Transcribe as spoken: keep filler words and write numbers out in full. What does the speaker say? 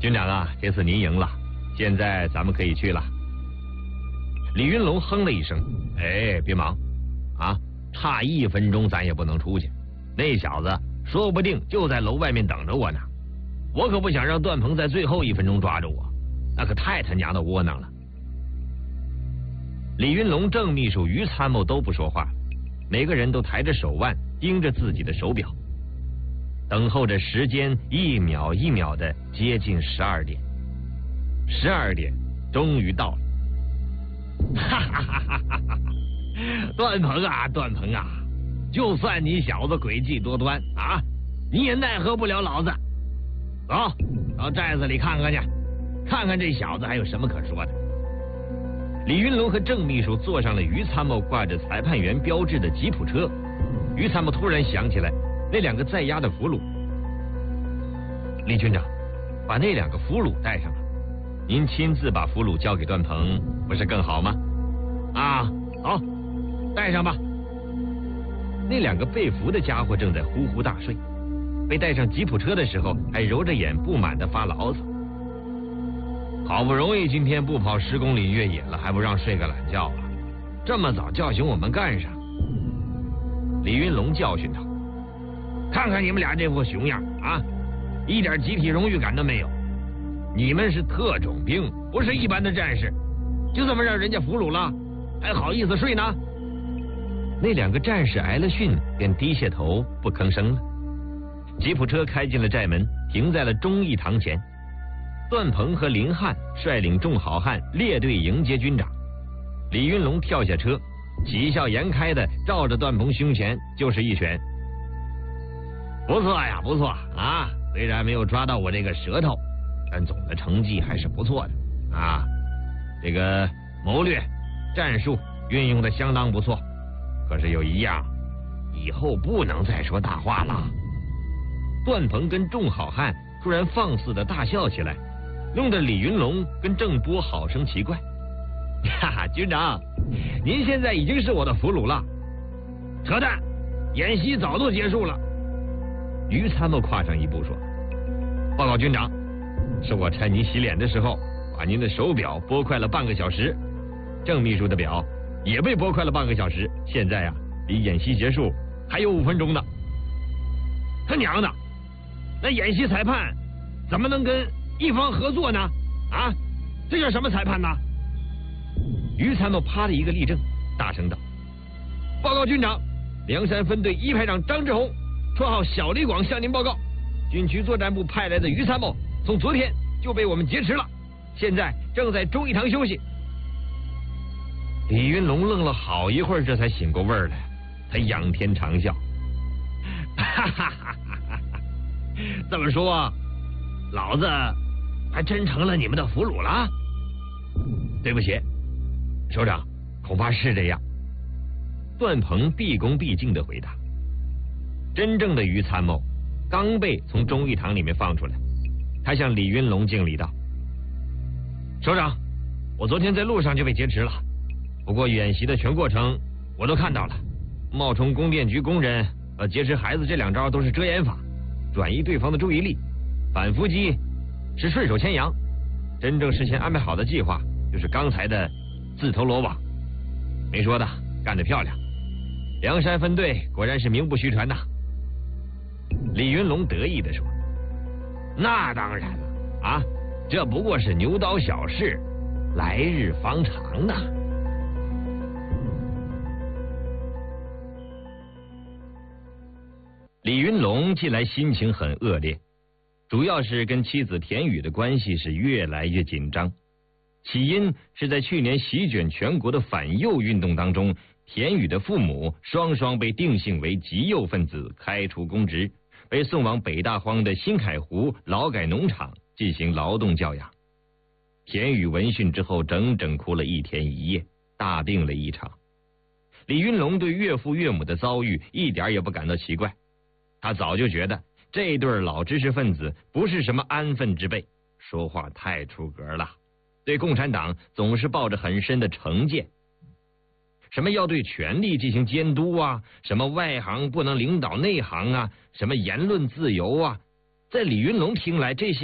军长啊，这次您赢了，现在咱们可以去了。李云龙哼了一声，哎，别忙，啊，差一分钟咱也不能出去，那小子说不定就在楼外面等着我呢，我可不想让段鹏在最后一分钟抓住我，那可太他娘的窝囊了。李云龙、郑秘书、于参谋都不说话了，每个人都抬着手腕盯着自己的手表，等候着时间一秒一秒的接近十二点。十二点终于到了，哈哈哈哈哈哈！段鹏啊，段鹏啊，就算你小子诡计多端啊，你也奈何不了老子。走，到寨子里看看去，看看这小子还有什么可说的。李云龙和郑秘书坐上了于参谋挂着裁判员标志的吉普车。于参谋突然想起来那两个在押的俘虏。李军长，把那两个俘虏带上了，您亲自把俘虏交给段鹏，不是更好吗？啊，好，带上吧。那两个被俘的家伙正在呼呼大睡，被带上吉普车的时候还揉着眼不满地发牢骚。好不容易今天不跑十公里越野了，还不让睡个懒觉啊？这么早叫醒我们干啥？李云龙教训他：“看看你们俩这副熊样啊，一点集体荣誉感都没有。你们是特种兵，不是一般的战士，就这么让人家俘虏了，还好意思睡呢？”那两个战士挨了训，便低下头不吭声了。吉普车开进了寨门，停在了忠义堂前。段鹏和林汉率领众好汉列队迎接军长。李云龙跳下车，喜笑颜开的照着段鹏胸前就是一拳。不错呀，不错啊！虽然没有抓到我这个舌头，但总的成绩还是不错的啊。这个谋略、战术运用的相当不错。可是有一样，以后不能再说大话了。段鹏跟众好汉突然放肆的大笑起来，弄得李云龙跟郑波好生奇怪。哈哈，军长，您现在已经是我的俘虏了。扯淡，演习早都结束了。于参谋跨上一步说：“报告军长，是我趁您洗脸的时候，把您的手表拨快了半个小时，郑秘书的表也被拨快了半个小时，现在呀、啊，离演习结束还有五分钟呢。”他娘的，那演习裁判怎么能跟一方合作呢？啊，这叫什么裁判呢？于参谋啪的一个立正，大声道：“报告军长，梁山分队一排长张志宏，绰号小李广，向您报告，军区作战部派来的于参谋从昨天就被我们劫持了，现在正在忠义堂休息。”李云龙愣了好一会儿，这才醒过味儿来，他仰天长啸：“哈哈哈哈哈！这么说，老子还真成了你们的俘虏了？对不起，首长，恐怕是这样。”段鹏毕恭毕敬地回答。真正的于参谋刚被从忠义堂里面放出来，他向李云龙敬礼道：“首长，我昨天在路上就被劫持了，不过演习的全过程我都看到了，冒充供电局工人和劫持孩子这两招都是遮掩法，转移对方的注意力，反伏击是顺手牵羊，真正事先安排好的计划就是刚才的自投罗网。没说的，干得漂亮！梁山分队果然是名不虚传呐。”李云龙得意地说：“那当然了啊，这不过是牛刀小试，来日方长呢。”李云龙近来心情很恶劣，主要是跟妻子田雨的关系是越来越紧张。起因是在去年席卷全国的反右运动当中，田雨的父母双双被定性为极右分子，开除公职，被送往北大荒的新凯湖劳改农场进行劳动教养。田雨闻讯之后，整整哭了一天一夜，大病了一场。李云龙对岳父岳母的遭遇一点也不感到奇怪，他早就觉得这对老知识分子不是什么安分之辈，说话太出格了，对共产党总是抱着很深的成见。什么要对权力进行监督啊，什么外行不能领导内行啊，什么言论自由啊，在李云龙听来，这些